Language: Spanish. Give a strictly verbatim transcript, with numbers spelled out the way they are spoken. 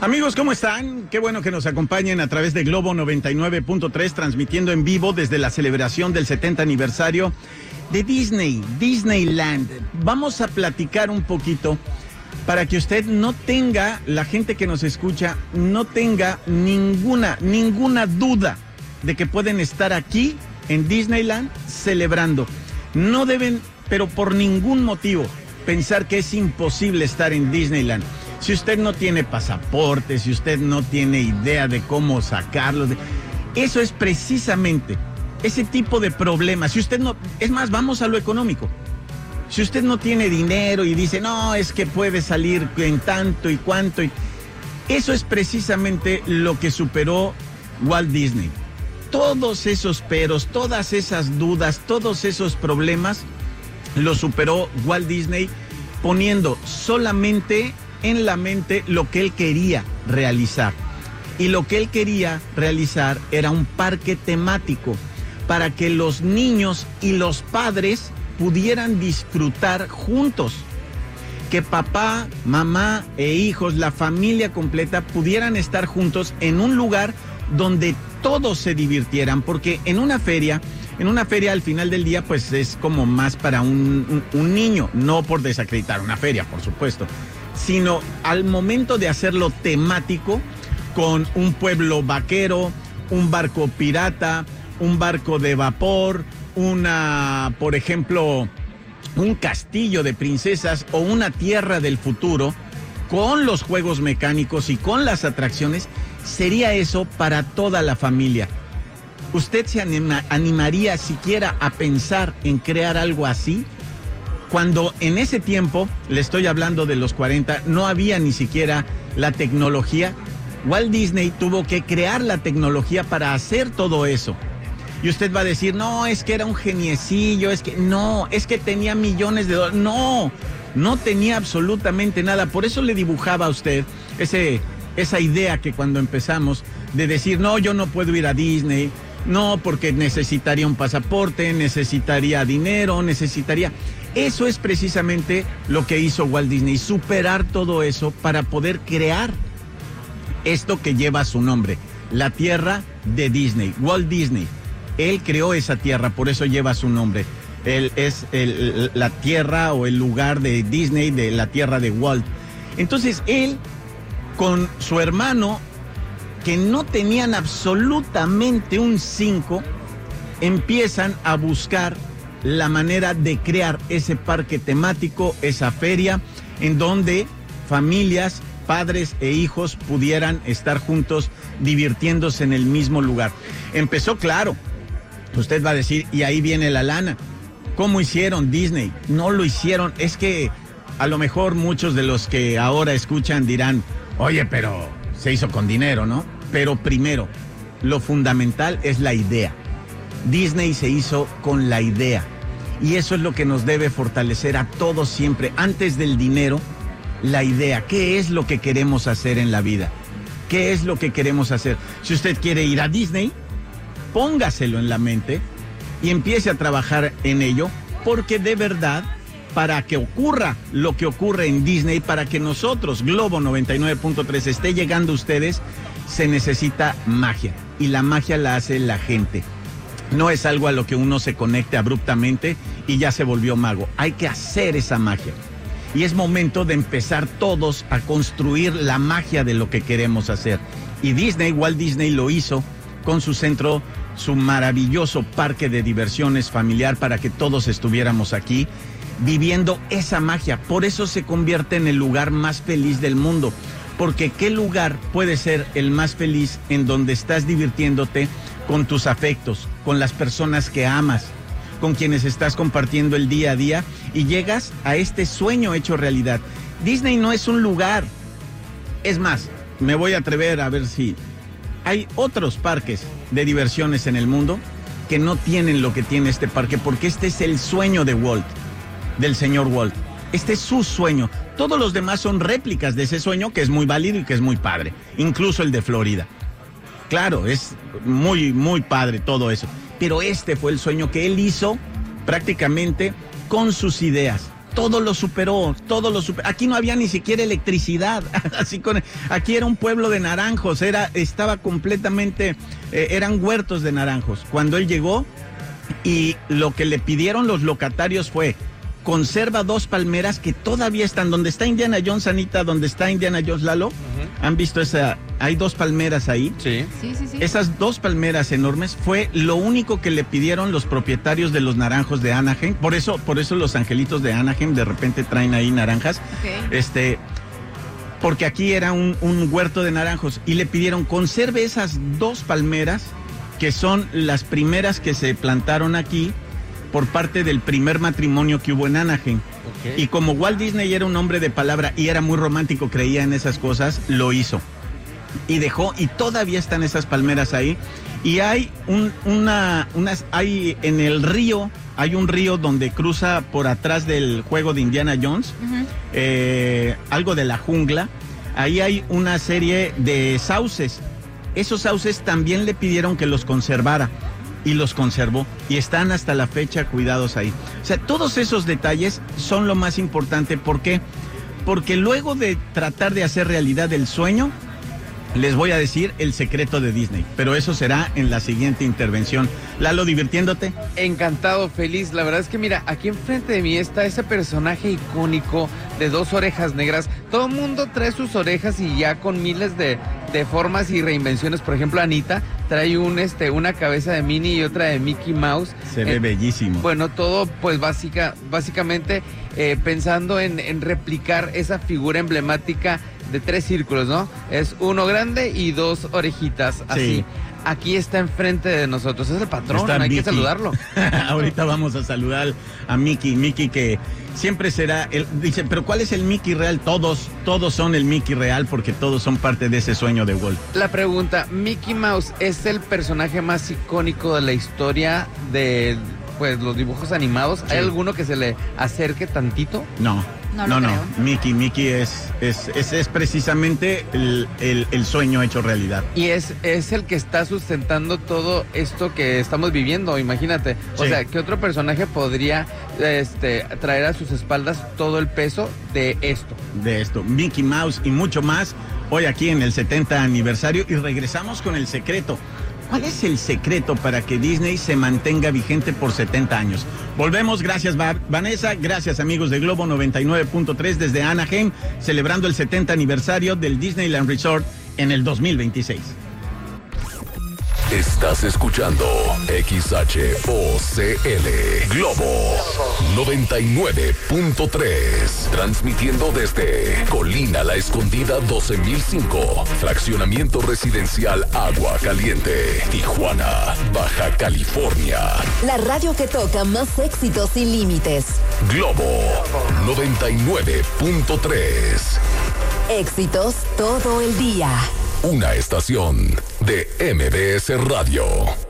Amigos, ¿cómo están? Qué bueno que nos acompañen a través de Globo noventa y nueve punto tres, transmitiendo en vivo desde la celebración del setenta aniversario de Disney, Disneyland. Vamos a platicar un poquito para que usted no tenga, la gente que nos escucha, no tenga ninguna, ninguna duda de que pueden estar aquí en Disneyland celebrando. No deben, pero por ningún motivo, pensar que es imposible estar en Disneyland. Si usted no tiene pasaporte, si usted no tiene idea de cómo sacarlo, de... eso es precisamente ese tipo de problemas. Si usted no, es más, vamos a lo económico. Si usted no tiene dinero y dice, no, es que puede salir en tanto y cuánto, y... eso es precisamente lo que superó Walt Disney. Todos esos peros, todas esas dudas, todos esos problemas, lo superó Walt Disney poniendo solamente en la mente lo que él quería realizar. Y lo que él quería realizar era un parque temático para que los niños y los padres pudieran disfrutar juntos. Que papá, mamá e hijos, la familia completa, pudieran estar juntos en un lugar donde todos se divirtieran, porque en una feria, en una feria al final del día, pues es como más para un, un, un niño, no por desacreditar una feria, por supuesto, sino al momento de hacerlo temático, con un pueblo vaquero, un barco pirata, un barco de vapor, una, por ejemplo, un castillo de princesas o una tierra del futuro, con los juegos mecánicos y con las atracciones, sería eso para toda la familia. ¿Usted se anima, animaría siquiera a pensar en crear algo así? Cuando en ese tiempo, le estoy hablando de los cuarenta, no había ni siquiera la tecnología. Walt Disney tuvo que crear la tecnología para hacer todo eso. Y usted va a decir, no, es que era un geniecillo, es que no, es que tenía millones de dólares. No, no tenía absolutamente nada. Por eso le dibujaba a usted ese, esa idea que cuando empezamos de decir, no, yo no puedo ir a Disney, no, porque necesitaría un pasaporte, necesitaría dinero, necesitaría... Eso es precisamente lo que hizo Walt Disney, superar todo eso para poder crear esto que lleva su nombre, la tierra de Disney, Walt Disney. Él creó esa tierra, por eso lleva su nombre. Él es el, la tierra o el lugar de Disney, de la tierra de Walt. Entonces él, con su hermano, que no tenían absolutamente un cinco, empiezan a buscar la manera de crear ese parque temático, esa feria, en donde familias, padres e hijos pudieran estar juntos divirtiéndose en el mismo lugar. Empezó, claro, usted va a decir, y ahí viene la lana. ¿Cómo hicieron Disney? No lo hicieron, es que a lo mejor muchos de los que ahora escuchan dirán, oye, pero se hizo con dinero, ¿no? Pero primero, lo fundamental es la idea. Disney se hizo con la idea. Y eso es lo que nos debe fortalecer a todos siempre. Antes del dinero, la idea. ¿Qué es lo que queremos hacer en la vida? ¿Qué es lo que queremos hacer? Si usted quiere ir a Disney, póngaselo en la mente y empiece a trabajar en ello, porque de verdad, para que ocurra lo que ocurre en Disney, para que nosotros, Globo noventa y nueve punto tres, esté llegando a ustedes, se necesita magia. Y la magia la hace la gente. No es algo a lo que uno se conecte abruptamente y ya se volvió mago. Hay que hacer esa magia. Y es momento de empezar todos a construir la magia de lo que queremos hacer. Y Disney, Walt Disney lo hizo con su centro, su maravilloso parque de diversiones familiar para que todos estuviéramos aquí viviendo esa magia. Por eso se convierte en el lugar más feliz del mundo. Porque ¿qué lugar puede ser el más feliz en donde estás divirtiéndote con tus afectos, con las personas que amas, con quienes estás compartiendo el día a día y llegas a este sueño hecho realidad? Disney no es un lugar. Es más, me voy a atrever a ver si hay otros parques de diversiones en el mundo que no tienen lo que tiene este parque, porque este es el sueño de Walt, del señor Walt. Este es su sueño. Todos los demás son réplicas de ese sueño, que es muy válido y que es muy padre. Incluso el de Florida. Claro, es muy, muy padre todo eso. Pero este fue el sueño que él hizo prácticamente con sus ideas. todo lo superó, todo lo superó. Aquí no había ni siquiera electricidad, así con, aquí era un pueblo de naranjos, era, estaba completamente, eh, eran huertos de naranjos. Cuando él llegó, y lo que le pidieron los locatarios fue, conserva dos palmeras que todavía están, donde está Indiana Jones, Anita, donde está Indiana Jones, Lalo. Uh-huh. ¿Han visto esa? Hay dos palmeras ahí. Sí. Sí, sí, sí. Esas dos palmeras enormes fue lo único que le pidieron los propietarios de los naranjos de Anaheim. Por eso, por eso los angelitos de Anaheim de repente traen ahí naranjas. Okay. Este, porque aquí era un, un huerto de naranjos y le pidieron, conserve esas dos palmeras que son las primeras que se plantaron aquí por parte del primer matrimonio que hubo en Anaheim. Okay. Y como Walt Disney era un hombre de palabra y era muy romántico, creía en esas cosas, lo hizo. Y dejó, y todavía están esas palmeras ahí. Y hay un, una, unas, hay en el río, hay un río donde cruza por atrás del juego de Indiana Jones, uh-huh. eh, algo de la jungla. Ahí hay una serie de sauces. Esos sauces también le pidieron que los conservara. Y los conservó, y están hasta la fecha cuidados ahí. O sea, todos esos detalles son lo más importante. ¿Por qué? Porque luego de tratar de hacer realidad el sueño, les voy a decir el secreto de Disney, pero eso será en la siguiente intervención. Lalo, ¿divirtiéndote? Encantado, feliz. La verdad es que mira, aquí enfrente de mí está ese personaje icónico de dos orejas negras. Todo el mundo trae sus orejas y ya con miles de, de formas y reinvenciones. Por ejemplo, Anita trae un este una cabeza de Minnie y otra de Mickey Mouse. Se ve eh, bellísimo. Bueno, todo pues básica, básicamente eh, pensando en, en replicar esa figura emblemática de tres círculos, ¿no? Es uno grande y dos orejitas, así. Sí. Aquí está enfrente de nosotros, es el patrón, está hay Mickey. Que saludarlo. Ahorita vamos a saludar a Mickey, Mickey que siempre será, el, dice, pero ¿cuál es el Mickey real? Todos, todos son el Mickey real porque todos son parte de ese sueño de Walt. La pregunta, ¿Mickey Mouse es el personaje más icónico de la historia de, pues, los dibujos animados? Sí. ¿Hay alguno que se le acerque tantito? No. No, no, no, no. Mickey, Mickey es, es, es, es precisamente el, el, el sueño hecho realidad. Y es, es el que está sustentando todo esto que estamos viviendo, imagínate. O sí. sea, ¿qué otro personaje podría este, traer a sus espaldas todo el peso de esto? De esto, Mickey Mouse y mucho más, hoy aquí en el setenta aniversario, y regresamos con el secreto. ¿Cuál es el secreto para que Disney se mantenga vigente por setenta años? Volvemos, gracias Vanessa, gracias amigos de Globo noventa y nueve punto tres desde Anaheim, celebrando el setenta aniversario del Disneyland Resort en el dos mil veintiséis. Estás escuchando X H O C L Globo noventa y nueve punto tres, transmitiendo desde Colina La Escondida doce mil cinco, fraccionamiento residencial Agua Caliente, Tijuana, Baja California. La radio que toca más éxitos sin límites. Globo noventa y nueve punto tres. Éxitos todo el día. Una estación de M B S Radio.